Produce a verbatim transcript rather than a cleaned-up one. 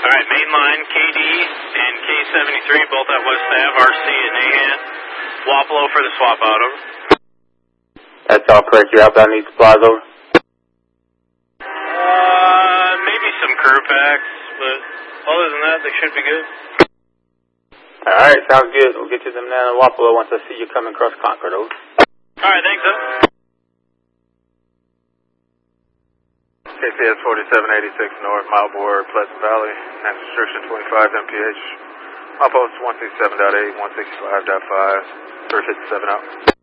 right, main line, K D and K seventy-three, both at West Ave, R C and Nahan. Wapello for the swap out, over. That's all correct. Your outbound needs supplies, over. Uh, maybe some crew packs, but other than that, they should be good. Alright, sounds good. We'll get you them down in Wapello once I see you coming across Concord, over. Alright, thanks, sir. K C S forty-seven eighty-six North, Mileboro, Pleasant Valley, and restriction twenty-five M P H. Milepost one sixty-seven point eight, one sixty-five point five, three fifty-seven out.